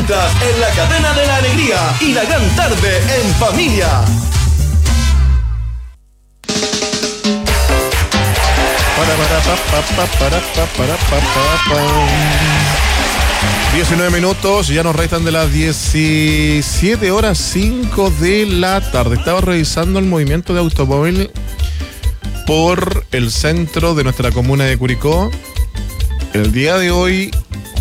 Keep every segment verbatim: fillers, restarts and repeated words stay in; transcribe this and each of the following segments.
encuentras en la cadena de la alegría y la gran tarde en familia. Para, para, pa, pa, pa, para, pa, para, pa, pa, pa. diecinueve minutos, ya nos restan de las diecisiete horas cinco de la tarde. Estaba revisando el movimiento de automóvil por el centro de nuestra comuna de Curicó. El día de hoy,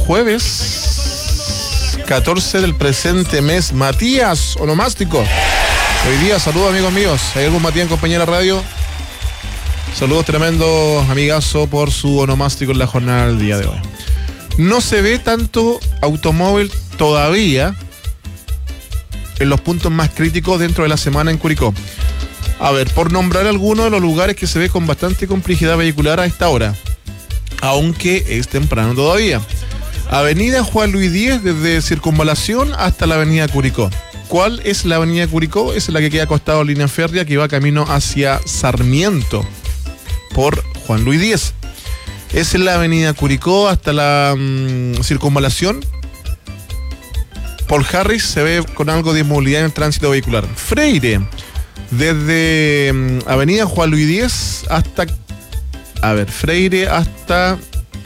jueves catorce del presente mes. Matías, onomástico. Hoy día, saludos amigos míos. ¿Hay algún Matías en compañía de radio? Saludos, tremendo amigazo por su onomástico en la jornada del día de hoy. No se ve tanto automóvil todavía en los puntos más críticos dentro de la semana en Curicó. A ver, por nombrar algunos de los lugares que se ve con bastante complejidad vehicular a esta hora, aunque es temprano todavía. Avenida Juan Luis Diez, desde Circunvalación hasta la avenida Curicó. ¿Cuál es la avenida Curicó? Es la que queda acostado en línea férrea, que va camino hacia Sarmiento por Juan Luis Diez. Es en la avenida Curicó hasta la mmm, Circunvalación. Paul Harris se ve con algo de movilidad en el tránsito vehicular. Freire, desde mmm, avenida Juan Luis Diez hasta... A ver, Freire hasta...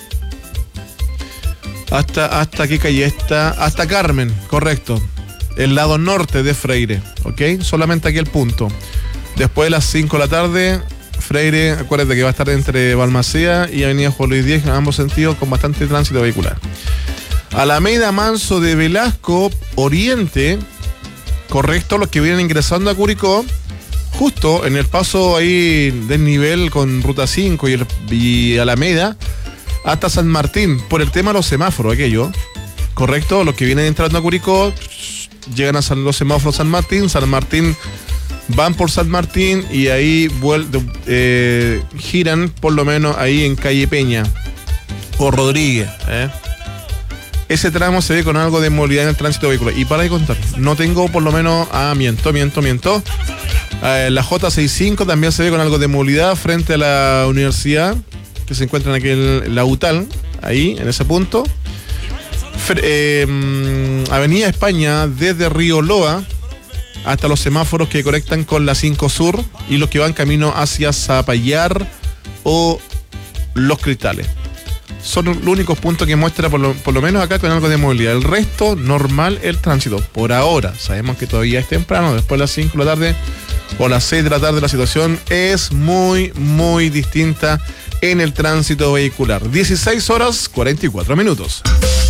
Hasta, hasta ¿qué calle está? Hasta Carmen, correcto. El lado norte de Freire, ¿ok? Solamente aquí el punto. Después de las cinco de la tarde, Freire, acuérdate que va a estar entre Balmaceda y avenida Juan Luis Diez, en ambos sentidos, con bastante tránsito vehicular. Alameda Manso de Velasco, Oriente, correcto, los que vienen ingresando a Curicó, justo en el paso ahí del nivel con Ruta cinco y, el, y Alameda, hasta San Martín, por el tema de los semáforos, aquello, correcto, los que vienen entrando a Curicó, llegan a San, los semáforos San Martín, San Martín, van por San Martín y ahí vuel- eh, giran por lo menos ahí en calle Peña o Rodríguez, ¿eh? Ese tramo se ve con algo de movilidad en el tránsito vehicular. Y para de contar, no tengo por lo menos, ah, miento, miento, miento. Eh, la J sesenta y cinco también se ve con algo de movilidad frente a la universidad, que se encuentra en aquel, la U T A L, ahí, en ese punto. Fre- eh, Avenida España, desde Río Loa hasta los semáforos que conectan con la cinco Sur y los que van camino hacia Zapallar o Los Cristales. Son los únicos puntos que muestra, por lo, por lo menos acá, con algo de movilidad. El resto, normal el tránsito. Por ahora, sabemos que todavía es temprano, después de las cinco de la tarde o las seis de la tarde, la situación es muy, muy distinta en el tránsito vehicular. dieciséis horas, cuarenta y cuatro minutos.